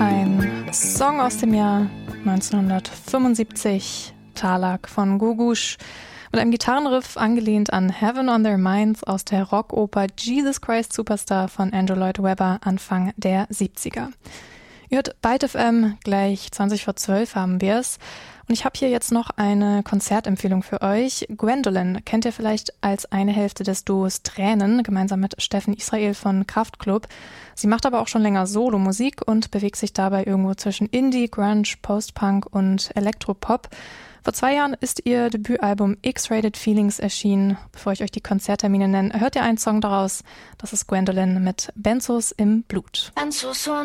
Ein Song aus dem Jahr 1975, Talak von Googoosh, mit einem Gitarrenriff angelehnt an Heaven on Their Minds aus der Rockoper Jesus Christ Superstar von Andrew Lloyd Webber Anfang der 70er. Ihr hört Byte FM, gleich 20 vor 12 haben wir es. Und ich habe hier jetzt noch eine Konzertempfehlung für euch. Gwendolyn kennt ihr vielleicht als eine Hälfte des Duos Tränen, gemeinsam mit Steffen Israel von Kraftklub. Sie macht aber auch schon länger Solo-Musik und bewegt sich dabei irgendwo zwischen Indie, Grunge, Post-Punk und Elektropop. Vor 2 Jahren ist ihr Debütalbum X-Rated Feelings erschienen. Bevor ich euch die Konzerttermine nenne, hört ihr einen Song daraus. Das ist Gwendolyn mit Benzos im Blut.